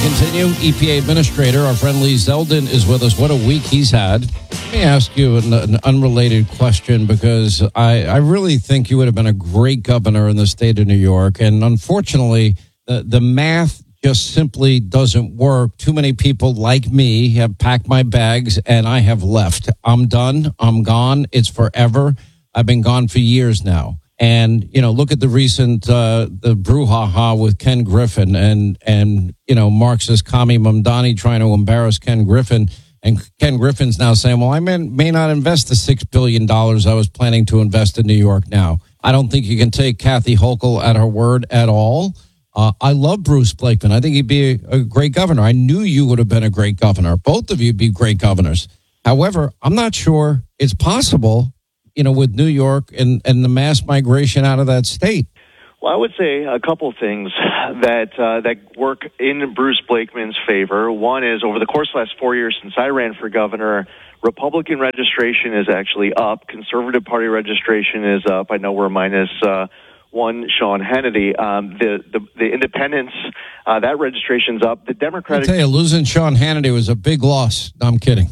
continue. EPA Administrator, our friend Lee Zeldin, is with us. What a week he's had. Let me ask you an unrelated question, because I really think you would have been a great governor in the state of New York. And unfortunately, the math just simply doesn't work. Too many people like me have packed my bags and I have left. I'm done. I'm gone. It's forever. I've been gone for years now. And, look at the recent, the brouhaha with Ken Griffin and Marxist Kami Mamdani trying to embarrass Ken Griffin. And Ken Griffin's now saying, well, I may not invest the $6 billion I was planning to invest in New York now. I don't think you can take Kathy Hochul at her word at all. I love Bruce Blakeman. I think he'd be a great governor. I knew you would have been a great governor. Both of you would be great governors. However, I'm not sure it's possible, with New York and the mass migration out of that state. Well, I would say a couple things that work in Bruce Blakeman's favor. One is, over the course of the last 4 years since I ran for governor, Republican registration is actually up. Conservative Party registration is up. I know we're minus one Sean Hannity. The independents, that registration's up. The Democratic... I tell you, losing Sean Hannity was a big loss. No, I'm kidding.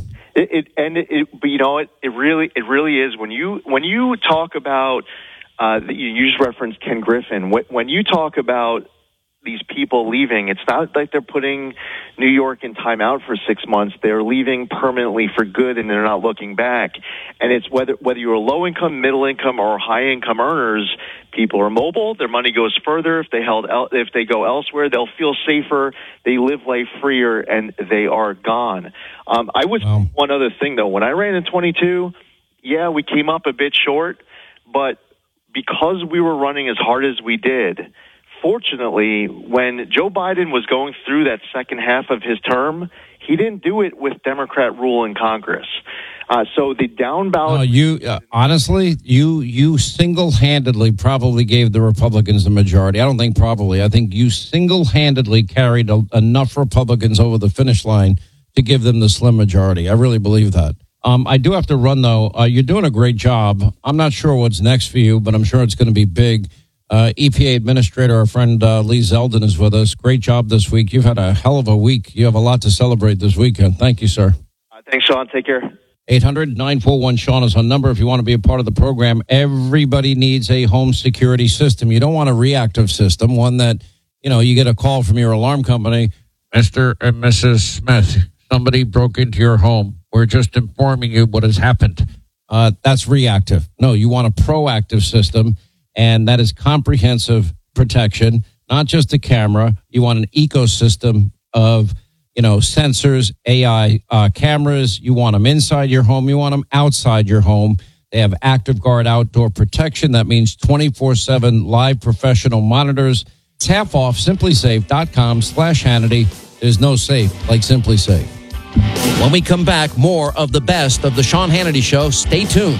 But you know what? It really is. When you talk about, you just referenced Ken Griffin. When you talk about these people leaving, it's not like they're putting New York in timeout for 6 months. They're leaving permanently for good, and they're not looking back. And it's whether you're low income, middle income, or high income earners, people are mobile. Their money goes further. If they go elsewhere, they'll feel safer. They live life freer, and they are gone. I would say one other thing though. When I ran in 22, yeah, we came up a bit short, but because we were running as hard as we did, fortunately, when Joe Biden was going through that second half of his term, he didn't do it with Democrat rule in Congress. So the down ballot... honestly, you single-handedly probably gave the Republicans the majority. I don't think probably. I think you single-handedly carried enough Republicans over the finish line to give them the slim majority. I really believe that. I do have to run, though. You're doing a great job. I'm not sure what's next for you, but I'm sure it's going to be big. EPA Administrator, our friend Lee Zeldin, is with us. Great job this week. You've had a hell of a week. You have a lot to celebrate this weekend. Thank you, sir. Thanks, Sean. Take care. 800-941-SEAN is our number if you want to be a part of the program. Everybody needs a home security system. You don't want a reactive system, one that, you get a call from your alarm company. Mr. and Mrs. Smith, somebody broke into your home. We're just informing you what has happened. That's reactive. No, you want a proactive system, and that is comprehensive protection, not just a camera. You want an ecosystem of sensors, AI cameras. You want them inside your home. You want them outside your home. They have ActiveGuard outdoor protection. That means 24/7 live professional monitors. It's half off. SimpliSafe.com/Hannity. There's no safe like SimpliSafe. When we come back, more of the best of the Sean Hannity Show. Stay tuned.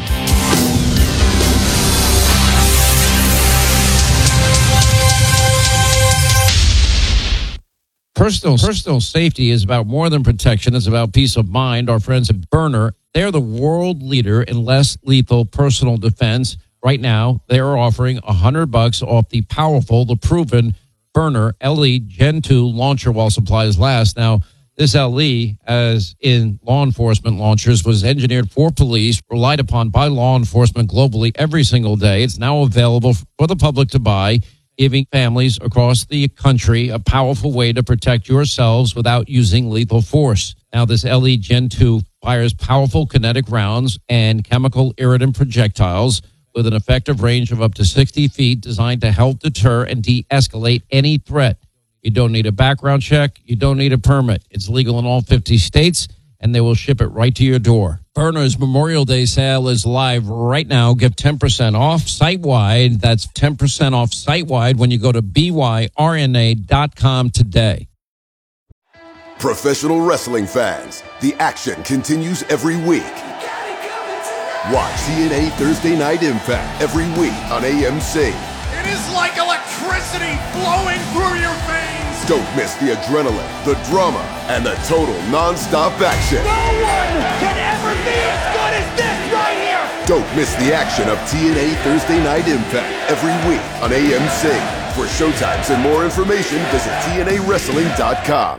Personal safety is about more than protection. It's about peace of mind. Our friends at Byrna, they're the world leader in less lethal personal defense. Right now, they're offering $100 off the powerful, the proven Byrna LE Gen 2 launcher while supplies last. Now, this LE, as in law enforcement launchers, was engineered for police, relied upon by law enforcement globally every single day. It's now available for the public to buy, giving families across the country a powerful way to protect yourselves without using lethal force. Now, this LE Gen 2 fires powerful kinetic rounds and chemical irritant projectiles with an effective range of up to 60 feet, designed to help deter and de-escalate any threat. You don't need a background check. You don't need a permit. It's legal in all 50 states, and they will ship it right to your door. Byrna's Memorial Day sale is live right now. Get 10% off site-wide. That's 10% off site-wide when you go to byrna.com today. Professional wrestling fans, the action continues every week. Watch TNA Thursday Night Impact every week on AMC. It is like electricity flowing through your veins. Don't miss the adrenaline, the drama, and the total non-stop action. No one can ever be as good as this right here. Don't miss the action of TNA Thursday Night Impact every week on AMC. For showtimes and more information, visit TNAWrestling.com.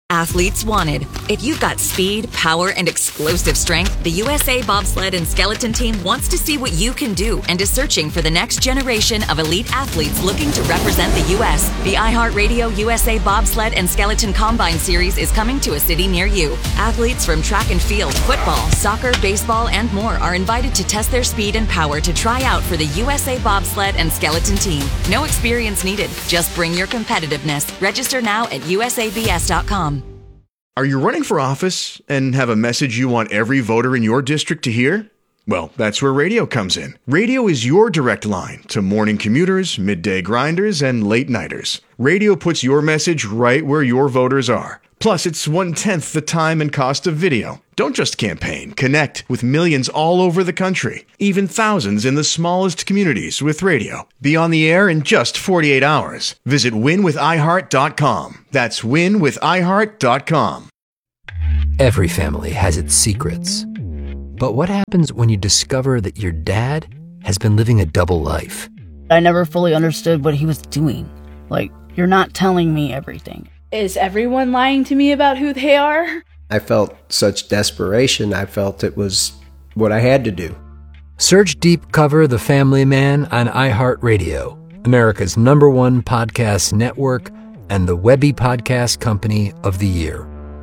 Athletes wanted. If you've got speed, power, and explosive strength, the USA Bobsled and Skeleton Team wants to see what you can do and is searching for the next generation of elite athletes looking to represent the U.S. The iHeartRadio USA Bobsled and Skeleton Combine Series is coming to a city near you. Athletes from track and field, football, soccer, baseball, and more are invited to test their speed and power to try out for the USA Bobsled and Skeleton Team. No experience needed. Just bring your competitiveness. Register now at usabs.com. Are you running for office and have a message you want every voter in your district to hear? Well, that's where radio comes in. Radio is your direct line to morning commuters, midday grinders, and late nighters. Radio puts your message right where your voters are. Plus, it's 1/10 the time and cost of video. Don't just campaign. Connect with millions all over the country, even thousands in the smallest communities with radio. Be on the air in just 48 hours. Visit winwithiheart.com. That's winwithiheart.com. Every family has its secrets. But what happens when you discover that your dad has been living a double life? I never fully understood what he was doing. Like, you're not telling me everything. Is everyone lying to me about who they are? I felt such desperation. I felt it was what I had to do. Search Deep Cover The Family Man on iHeartRadio, America's #1 podcast network and the Webby Podcast Company of the Year.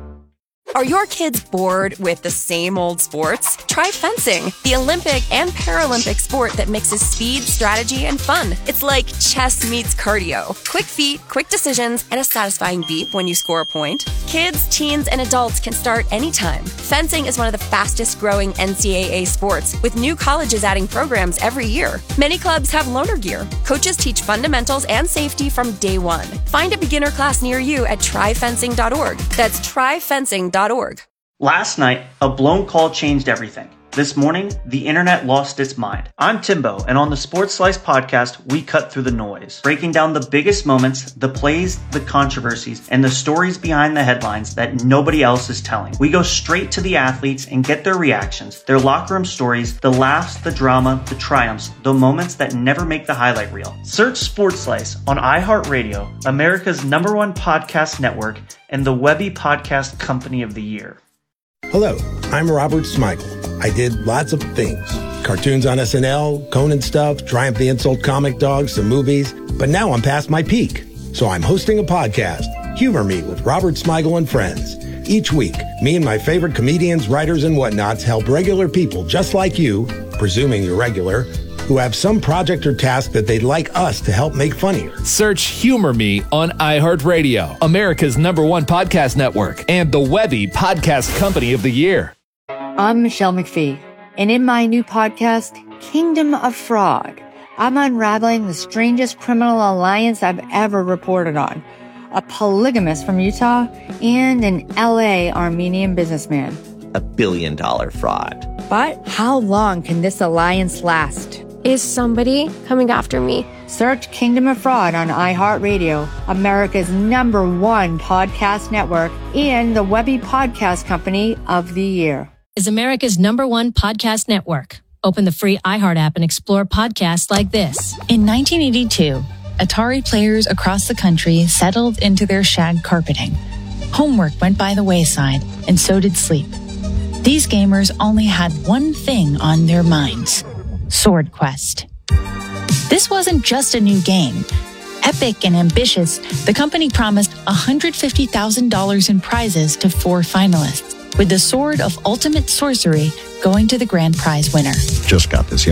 Are your kids bored with the same old sports? Try fencing, the Olympic and Paralympic sport that mixes speed, strategy, and fun. It's like chess meets cardio. Quick feet, quick decisions, and a satisfying beep when you score a point. Kids, teens, and adults can start anytime. Fencing is one of the fastest growing NCAA sports, with new colleges adding programs every year. Many clubs have loaner gear. Coaches teach fundamentals and safety from day one. Find a beginner class near you at tryfencing.org. That's tryfencing.org. Last night, a blown call changed everything. This morning, the internet lost its mind. I'm Timbo, and on the Sports Slice podcast, we cut through the noise, breaking down the biggest moments, the plays, the controversies, and the stories behind the headlines that nobody else is telling. We go straight to the athletes and get their reactions, their locker room stories, the laughs, the drama, the triumphs, the moments that never make the highlight reel. Search Sports Slice on iHeartRadio, America's #1 podcast network, and the Webby Podcast Company of the Year. Hello, I'm Robert Smigel. I did lots of things. Cartoons on SNL, Conan stuff, Triumph the Insult Comic Dogs, some movies. But now I'm past my peak. So I'm hosting a podcast, Humor Me with Robert Smigel and Friends. Each week, me and my favorite comedians, writers, and whatnots help regular people just like you, presuming you're regular, who have some project or task that they'd like us to help make funnier. Search Humor Me on iHeartRadio, America's #1 podcast network, and the Webby Podcast Company of the Year. I'm Michelle McPhee, and in my new podcast, Kingdom of Fraud, I'm unraveling the strangest criminal alliance I've ever reported on. A polygamist from Utah and an LA Armenian businessman. $1 billion fraud. But how long can this alliance last? Is somebody coming after me? Search Kingdom of Fraud on iHeartRadio, America's #1 podcast network, and the Webby Podcast Company of the Year. Is America's #1 podcast network. Open the free iHeart app and explore podcasts like this. In 1982, Atari players across the country settled into their shag carpeting. Homework went by the wayside, and so did sleep. These gamers only had one thing on their minds: Sword Quest. This wasn't just a new game. Epic and ambitious, the company promised $150,000 in prizes to 4 finalists, with the Sword of Ultimate Sorcery going to the grand prize winner. Just got this,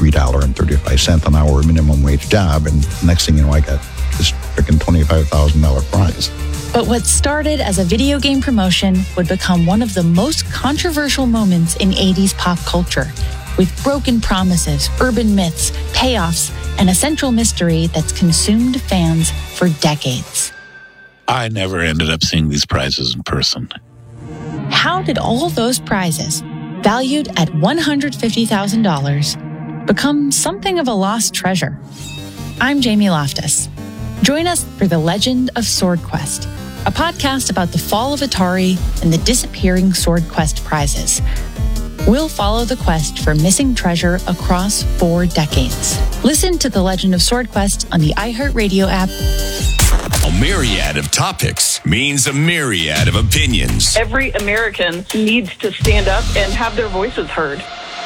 $3.35 an hour minimum wage job, and next thing you know, I got this freaking $25,000 prize. But what started as a video game promotion would become one of the most controversial moments in 80s pop culture, with broken promises, urban myths, payoffs, and a central mystery that's consumed fans for decades. I never ended up seeing these prizes in person. How did all those prizes, valued at $150,000, become something of a lost treasure? I'm Jamie Loftus. Join us for The Legend of Sword Quest, a podcast about the fall of Atari and the disappearing Sword Quest prizes. We'll follow the quest for missing treasure across 4 decades. Listen to The Legend of Sword Quest on the iHeartRadio app, A myriad of topics means a myriad of opinions. Every American needs to stand up and have their voices heard.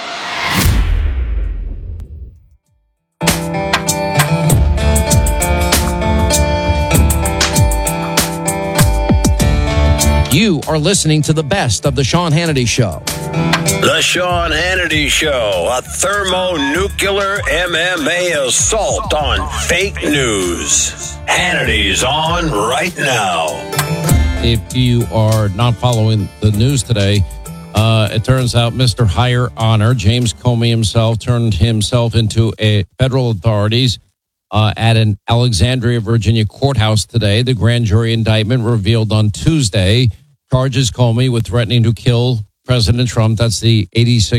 You are listening to the best of the Sean Hannity Show. The Sean Hannity Show, a thermonuclear MMA assault on fake news. Hannity's on right now. If you are not following the news today, it turns out Mr. Higher Honor, James Comey himself, turned himself into a federal authorities at an Alexandria, Virginia courthouse today. The grand jury indictment revealed on Tuesday charges Comey with threatening to kill President Trump. That's the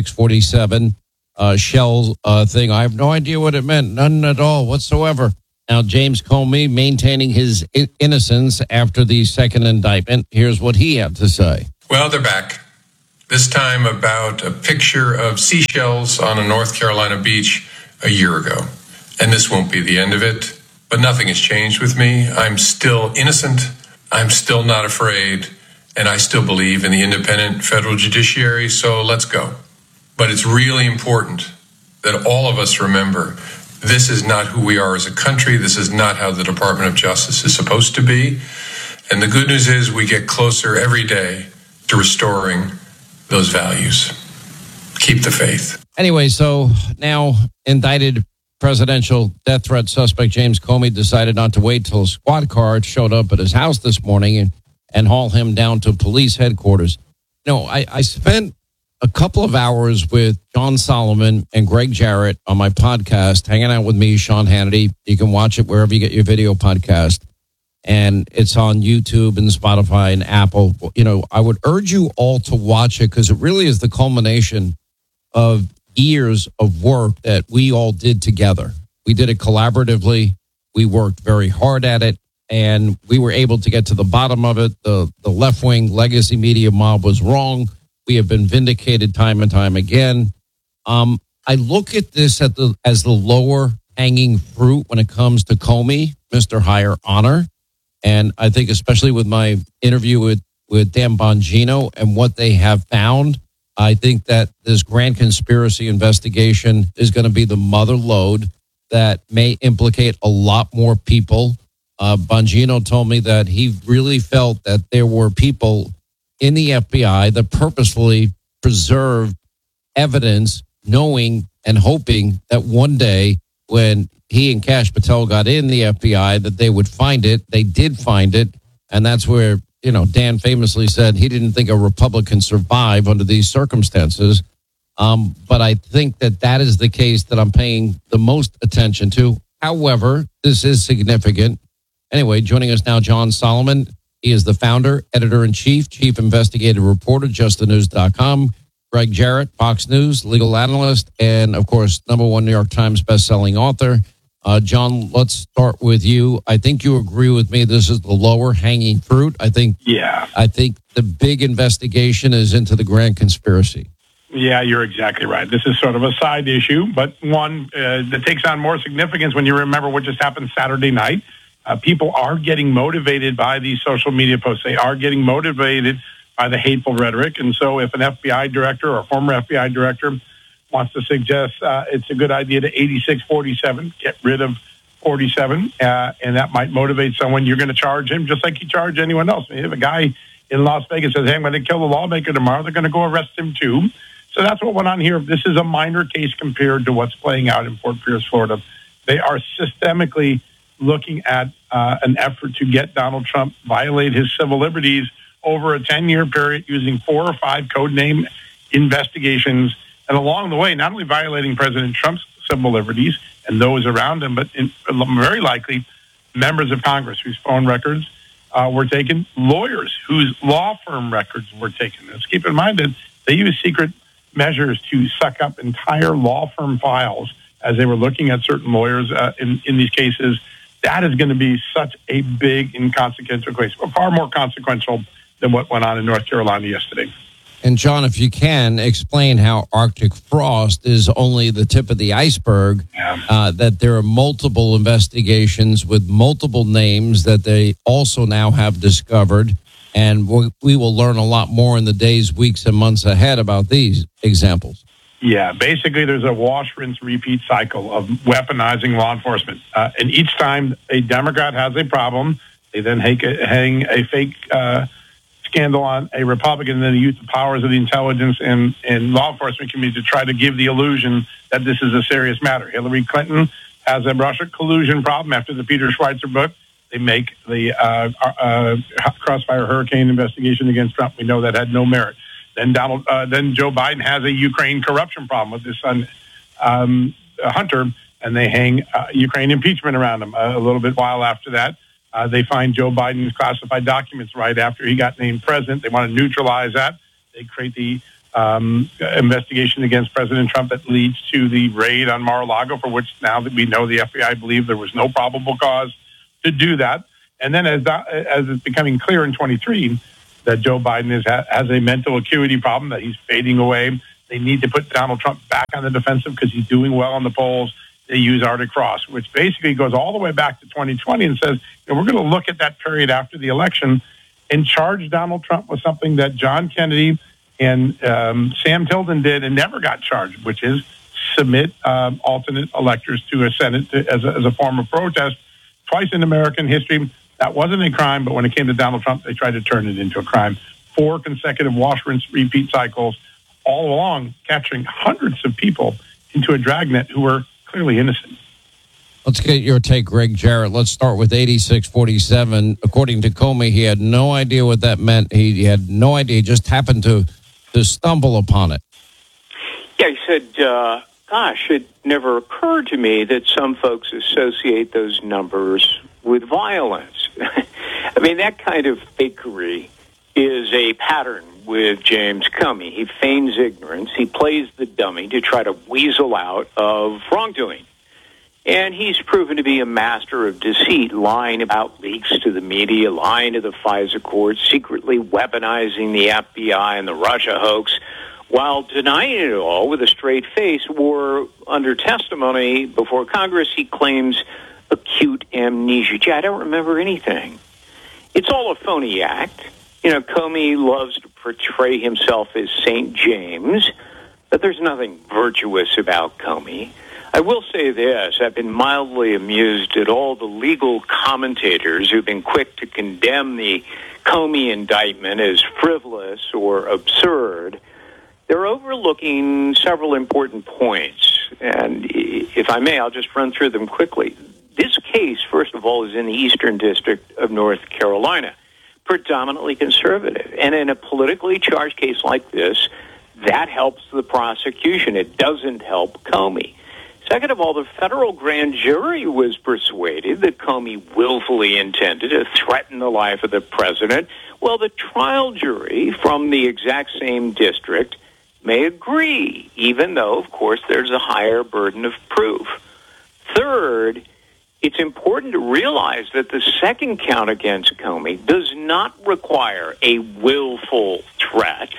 8647 shell thing. I have no idea what it meant. None at all whatsoever. Now, James Comey maintaining his innocence after the second indictment. Here's what he had to say. Well, they're back. This time about a picture of seashells on a North Carolina beach a year ago. And this won't be the end of it. But nothing has changed with me. I'm still innocent. I'm still not afraid. And I still believe in the independent federal judiciary, so let's go. But it's really important that all of us remember this is not who we are as a country. This is not how the Department of Justice is supposed to be. And the good news is we get closer every day to restoring those values. Keep the faith. Anyway, so now indicted presidential death threat suspect James Comey decided not to wait till a squad car showed up at his house this morning and haul him down to police headquarters. You know, I spent a couple of hours with John Solomon and Greg Jarrett on my podcast, hanging out with me, Sean Hannity. You can watch it wherever you get your video podcast. And it's on YouTube and Spotify and Apple. You know, I would urge you all to watch it because it really is the culmination of years of work that we all did together. We did it collaboratively. We worked very hard at it. And we were able to get to the bottom of it. The left-wing legacy media mob was wrong. We have been vindicated time and time again. I look at this as the lower-hanging fruit when it comes to Comey, Mr. Higher Honor. And I think especially with my interview with Dan Bongino and what they have found, I think that this grand conspiracy investigation is going to be the mother lode that may implicate a lot more people. Bongino told me that he really felt that there were people in the FBI that purposefully preserved evidence, knowing and hoping that one day when he and Kash Patel got in the FBI, that they would find it. They did find it. And that's where, you know, Dan famously said he didn't think a Republican survive under these circumstances. But I think that is the case that I'm paying the most attention to. However, this is significant. Anyway, joining us now, John Solomon. He is the founder, editor-in-chief, chief investigative reporter, justthenews.com. Greg Jarrett, Fox News, legal analyst, and, of course, #1 New York Times bestselling author. John, let's start with you. I think you agree with me. This is the lower-hanging fruit. I think the big investigation is into the grand conspiracy. Yeah, you're exactly right. This is sort of a side issue, but one that takes on more significance when you remember what just happened Saturday night. People are getting motivated by these social media posts. They are getting motivated by the hateful rhetoric. And so if an FBI director or a former FBI director wants to suggest it's a good idea to 8647, get rid of 47, and that might motivate someone, you're going to charge him just like you charge anyone else. If a guy in Las Vegas says, hey, I'm going to kill the lawmaker tomorrow, they're going to go arrest him too. So that's what went on here. This is a minor case compared to what's playing out in Fort Pierce, Florida. They are systemically looking at an effort to get Donald Trump violate his civil liberties over a 10-year period using 4 or 5 codename investigations. And along the way, not only violating President Trump's civil liberties and those around him, but very likely members of Congress whose phone records were taken, lawyers whose law firm records were taken. Let's keep in mind that they use secret measures to suck up entire law firm files as they were looking at certain lawyers in these cases. That is going to be such a big, inconsequential case, far more consequential than what went on in North Carolina yesterday. And John, if you can, explain how Arctic frost is only the tip of the iceberg, that there are multiple investigations with multiple names that they also now have discovered. And we will learn a lot more in the days, weeks, and months ahead about these examples. Yeah, basically there's a wash, rinse, repeat cycle of weaponizing law enforcement. And each time a Democrat has a problem, they then hang a fake scandal on a Republican, and then they use the powers of the intelligence and law enforcement community to try to give the illusion that this is a serious matter. Hillary Clinton has a Russia collusion problem after the Peter Schweizer book. They make the Crossfire Hurricane investigation against Trump. We know that had no merit. Then Joe Biden has a Ukraine corruption problem with his son Hunter, and they hang Ukraine impeachment around him. A little bit while after that, they find Joe Biden's classified documents right after he got named president. They want to neutralize that. They create the investigation against President Trump that leads to the raid on Mar-a-Lago, for which now that we know the FBI believed there was no probable cause to do that. And then as it's becoming clear in 23 that Joe Biden has a mental acuity problem, that he's fading away, they need to put Donald Trump back on the defensive because he's doing well in the polls. They use Arctic frost, which basically goes all the way back to 2020 and says, we're going to look at that period after the election and charge Donald Trump with something that John Kennedy and Sam Tilden did and never got charged, which is submit alternate electors to a Senate as a form of protest. Twice in American history, that wasn't a crime, but when it came to Donald Trump, they tried to turn it into a crime. 4 consecutive wash, rinse, repeat cycles, all along capturing hundreds of people into a dragnet who were clearly innocent. Let's get your take, Greg Jarrett. Let's start with 8647. According to Comey, he had no idea what that meant. He had no idea. He just happened to stumble upon it. Yeah, he said, gosh, it never occurred to me that some folks associate those numbers with violence. I mean, that kind of fakery is a pattern with James Comey. He feigns ignorance. He plays the dummy to try to weasel out of wrongdoing. And he's proven to be a master of deceit, lying about leaks to the media, lying to the FISA court, secretly weaponizing the FBI and the Russia hoax, while denying it all with a straight face. Or under testimony before Congress, he claims acute amnesia. Gee, I don't remember anything. It's all a phony act. You know, Comey loves to portray himself as St. James, but there's nothing virtuous about Comey. I will say this, I've been mildly amused at all the legal commentators who've been quick to condemn the Comey indictment as frivolous or absurd. They're overlooking several important points, and if I may, I'll just run through them quickly. This case, first of all, is in the Eastern District of North Carolina, predominantly conservative. And in a politically charged case like this, that helps the prosecution. It doesn't help Comey. Second of all, the federal grand jury was persuaded that Comey willfully intended to threaten the life of the president. Well, the trial jury from the exact same district may agree, even though, of course, there's a higher burden of proof. Third, it's important to realize that the second count against Comey does not require a willful threat.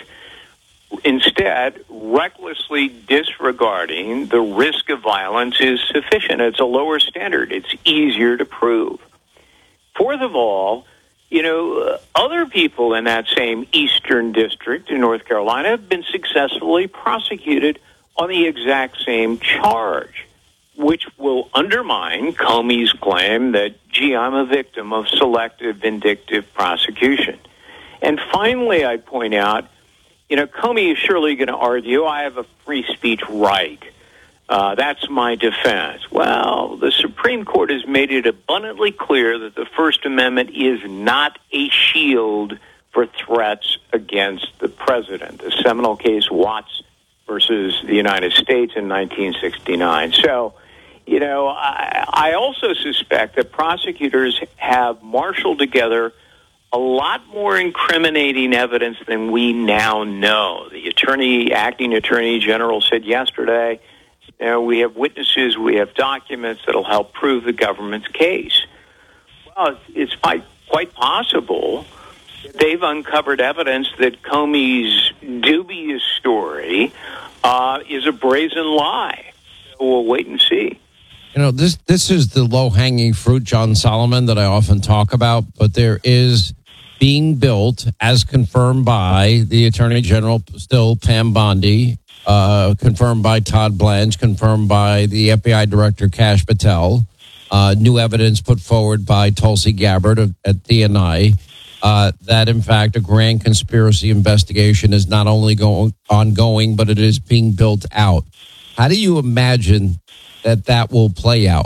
Instead, recklessly disregarding the risk of violence is sufficient. It's a lower standard. It's easier to prove. Fourth of all, you know, other people in that same Eastern District in North Carolina have been successfully prosecuted on the exact same charge, which will undermine Comey's claim that, gee, I'm a victim of selective vindictive prosecution. And finally, I point out, you know, Comey is surely going to argue, I have a free speech right. That's my defense. Well, the Supreme Court has made it abundantly clear that the First Amendment is not a shield for threats against the president. The seminal case, Watts versus the United States in 1969. So, you know, I also suspect that prosecutors have marshaled together a lot more incriminating evidence than we now know. The acting attorney general said yesterday, you know, we have witnesses, we have documents that'll help prove the government's case. Well, it's quite possible they've uncovered evidence that Comey's dubious story is a brazen lie. So we'll wait and see. You know, this is the low-hanging fruit, John Solomon, that I often talk about, but there is being built, as confirmed by the Attorney General, still Pam Bondi, confirmed by Todd Blanche, confirmed by the FBI Director Kash Patel, new evidence put forward by Tulsi Gabbard at DNI, that, in fact, a grand conspiracy investigation is not only ongoing, but it is being built out. How do you imagine that will play out?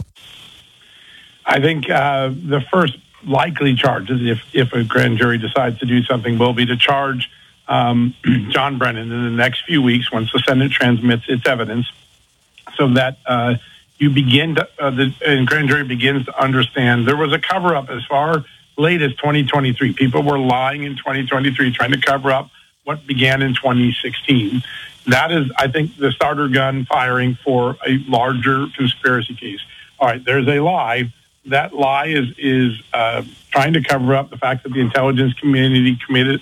I think the first likely charges, if a grand jury decides to do something, will be to charge John Brennan in the next few weeks once the Senate transmits its evidence, so that you begin to, the grand jury begins to understand there was a cover-up as far late as 2023. People were lying in 2023, trying to cover up what began in 2016. That is, I think, the starter gun firing for a larger conspiracy case. All right, there's a lie. That lie is trying to cover up the fact that the intelligence community created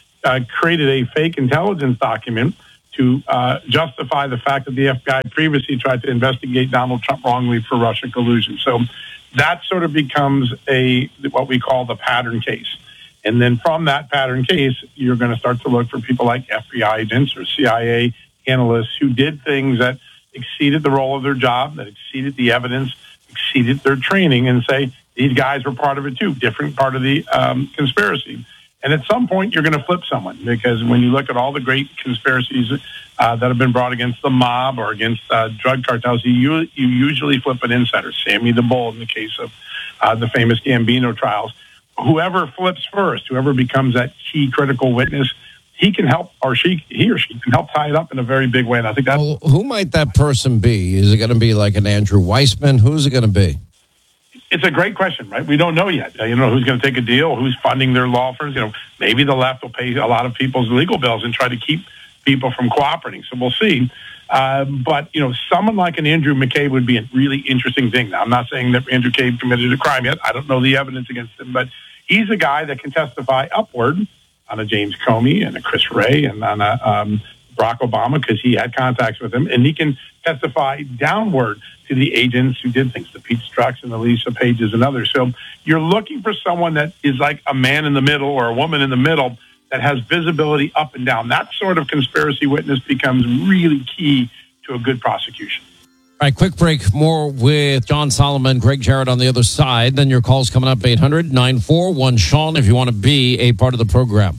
a fake intelligence document to justify the fact that the FBI previously tried to investigate Donald Trump wrongly for Russia collusion. So that sort of becomes what we call the pattern case. And then from that pattern case, you're going to start to look for people like FBI agents or CIA analysts who did things that exceeded the role of their job, that exceeded the evidence, exceeded their training, and say, these guys were part of it too, different part of the conspiracy. And at some point, you're going to flip someone, because when you look at all the great conspiracies that have been brought against the mob or against drug cartels, you usually flip an insider, Sammy the Bull in the case of the famous Gambino trials. Whoever flips first, whoever becomes that key critical witness, he can help, or he or she can help tie it up in a very big way. And I think that's... Well, who might that person be? Is it going to be like an Andrew Weissman? Who's it going to be? It's a great question, right? We don't know yet. Who's going to take a deal? Who's funding their law firms? Maybe the left will pay a lot of people's legal bills and try to keep people from cooperating. So we'll see. But someone like an Andrew McCabe would be a really interesting thing. Now, I'm not saying that Andrew McCabe committed a crime yet. I don't know the evidence against him, but he's a guy that can testify upward on a James Comey and a Chris Wray and on a Barack Obama, because he had contacts with him, and he can testify downward to the agents who did things, the Pete Strzok's and the Lisa Pages and others. So you're looking for someone that is like a man in the middle or a woman in the middle that has visibility up and down. That sort of conspiracy witness becomes really key to a good prosecution. All right, quick break. More with John Solomon, Greg Jarrett on the other side. Then your call's coming up, 800-941-SEAN, if you want to be a part of the program.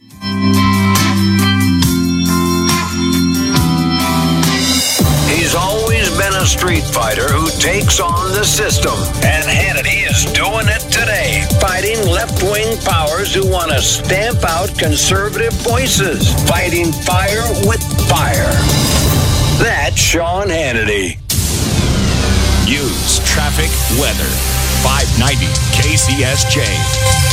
He's always been a street fighter who takes on the system. And Hannity is doing it today, fighting left-wing powers who want to stamp out conservative voices, fighting fire with fire. That's Sean Hannity. News, traffic, weather. 590 KCSJ.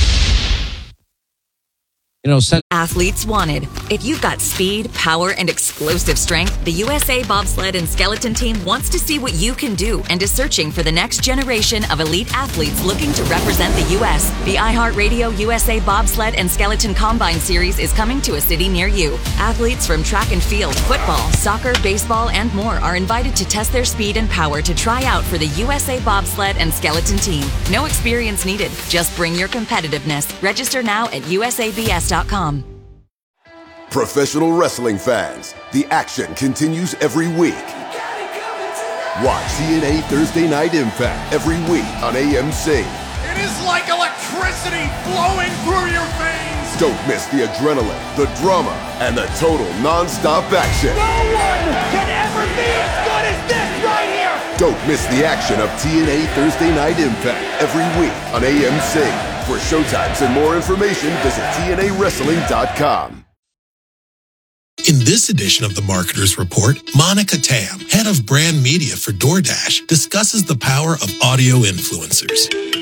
Athletes wanted. If you've got speed, power, and explosive strength, the USA Bobsled and Skeleton Team wants to see what you can do and is searching for the next generation of elite athletes looking to represent the U.S. The iHeartRadio USA Bobsled and Skeleton Combine Series is coming to a city near you. Athletes from track and field, football, soccer, baseball, and more are invited to test their speed and power to try out for the USA Bobsled and Skeleton Team. No experience needed. Just bring your competitiveness. Register now at usabs.com. Professional wrestling fans, the action continues every week. Watch TNA Thursday Night Impact every week on AMC. It is like electricity flowing through your veins. Don't miss the adrenaline, the drama, and the total non-stop action. No one can ever be as good as this right here. Don't miss the action of TNA Thursday Night Impact every week on AMC. For showtimes and more information, visit TNAWrestling.com. In this edition of the Marketer's Report, Monica Tam, head of brand media for DoorDash, discusses the power of audio influencers.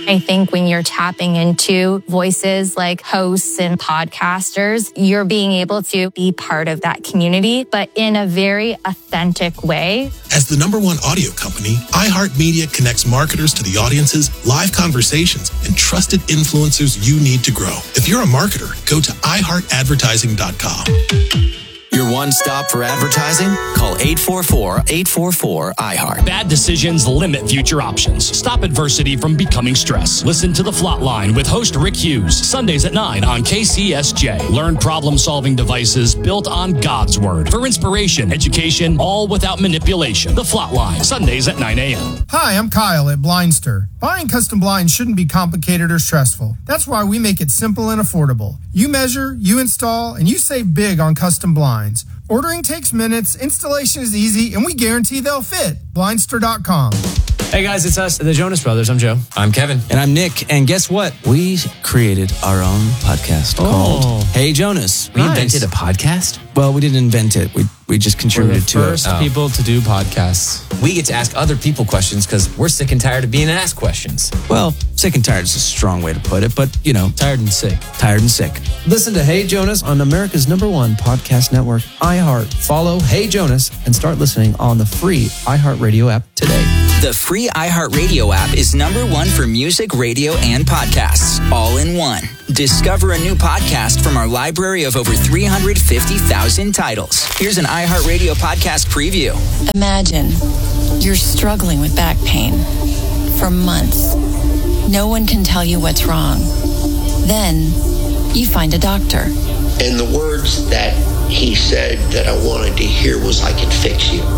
I think when you're tapping into voices like hosts and podcasters, you're being able to be part of that community, but in a very authentic way. As the #1 audio company, iHeartMedia connects marketers to the audiences, live conversations, and trusted influencers you need to grow. If you're a marketer, go to iHeartAdvertising.com. Your one-stop for advertising? Call 844-844-iHeart. Bad decisions limit future options. Stop adversity from becoming stress. Listen to The Flatline with host Rick Hughes. Sundays at 9 on KCSJ. Learn problem-solving devices built on God's Word. For inspiration, education, all without manipulation. The Flatline. Sundays at 9 a.m. Hi, I'm Kyle at Blindster. Buying custom blinds shouldn't be complicated or stressful. That's why we make it simple and affordable. You measure, you install, and you save big on custom blinds. Ordering takes minutes, installation is easy, and we guarantee they'll fit. Blindster.com. Hey guys, it's us, the Jonas Brothers. I'm Joe. I'm Kevin. And I'm Nick. And guess what? We created our own podcast called Hey Jonas. We invented a podcast? Well, we didn't invent it. We just contributed to it. We're the first people to do podcasts. We get to ask other people questions because we're sick and tired of being asked questions. Well, sick and tired is a strong way to put it, but, you know. Tired and sick. Tired and sick. Listen to Hey Jonas on America's #1 podcast network, iHeart. Follow Hey Jonas and start listening on the free iHeartRadio app today. The free iHeartRadio app is #1 for music, radio, and podcasts, all in one. Discover a new podcast from our library of over 350,000 titles. Here's an iHeartRadio podcast preview. Imagine you're struggling with back pain for months. No one can tell you what's wrong. Then you find a doctor. And the words that he said that I wanted to hear was, "I can fix you."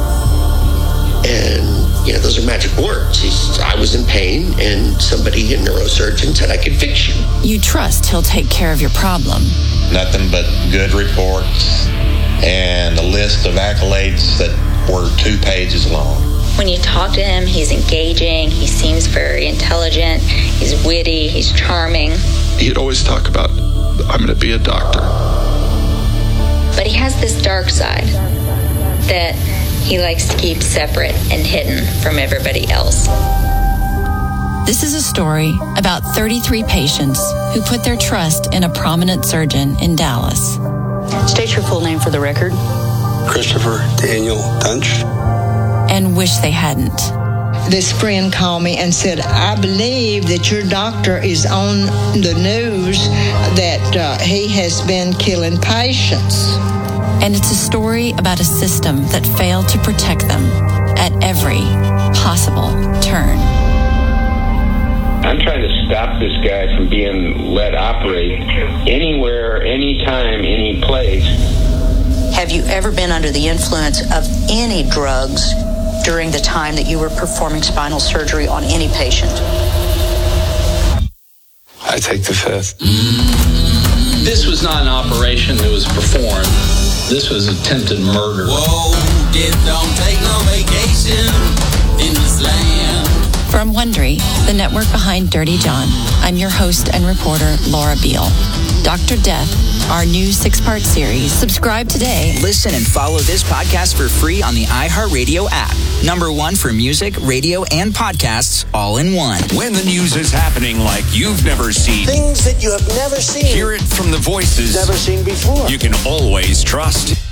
And, you know, those are magic words. I was in pain, and somebody, a neurosurgeon, said, "I can fix you." You trust he'll take care of your problem. Nothing but good reports and a list of accolades that were 2 pages long. When you talk to him, he's engaging, he seems very intelligent, he's witty, he's charming. He'd always talk about, "I'm going to be a doctor." But he has this dark side that he likes to keep separate and hidden from everybody else. This is a story about 33 patients who put their trust in a prominent surgeon in Dallas. State your full name for the record. Christopher Daniel Dunch. And wish they hadn't. This friend called me and said, "I believe that your doctor is on the news that he has been killing patients." And it's a story about a system that failed to protect them at every possible turn. I'm trying to stop this guy from being let operate anywhere, anytime, any place. Have you ever been under the influence of any drugs during the time that you were performing spinal surgery on any patient? I take the fifth. This was not an operation that was performed. This was attempted murder. Whoa, this don't take no vacation in this land. From Wondery, the network behind Dirty John, I'm your host and reporter, Laura Beale. Dr. Death, our new 6-part series. Subscribe today. Listen and follow this podcast for free on the iHeartRadio app. #1 for music, radio, and podcasts, all in one. When the news is happening like you've never seen. Things that you have never seen. Hear it from the voices never seen before. you can always trust.